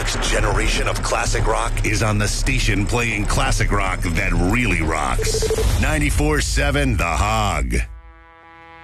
next generation of classic rock is on the station playing classic rock that really rocks. 94.7 The Hog.